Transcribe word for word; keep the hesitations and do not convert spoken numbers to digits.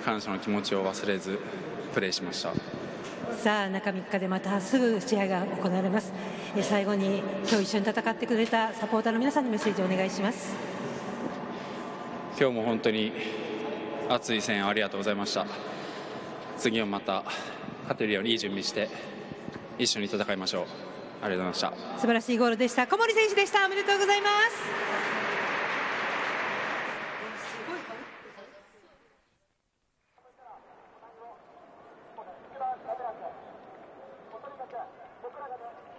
感謝の気持ちを忘れずプレーしました。 さあ中みっかでまたすぐ試合が行われます。え最後に今日一緒に戦ってくれたサポーターの皆さんにメッセージをお願いします。 今日も本当に熱い声援ありがとうございました。次はまた勝てるようにいい準備して一緒に戦いましょう。ありがとうございました。 素晴らしいゴールでした。小森選手でした。おめでとうございます。僕らがね